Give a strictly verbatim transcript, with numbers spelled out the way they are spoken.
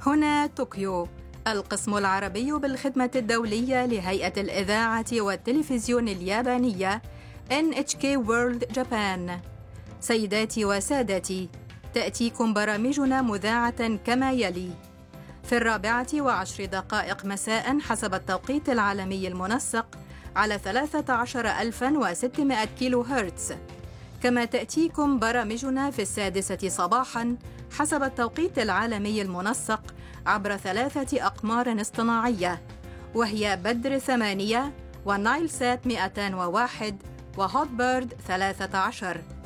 هنا طوكيو، القسم العربي بالخدمة الدولية لهيئة الإذاعة والتلفزيون اليابانية إن إتش كي World Japan. سيداتي وسادتي، تأتيكم برامجنا مذاعة كما يلي: في الرابعة وعشر دقائق مساء حسب التوقيت العالمي المنسق على ثلاثة عشر ألفا وستمائة كيلو هرتز، كما تأتيكم برامجنا في السادسة صباحاً حسب التوقيت العالمي المنسق عبر ثلاثة أقمار اصطناعية، وهي بدر ثمانية ونايل سات مئتين وواحد وهوت بيرد ثلاثة عشر.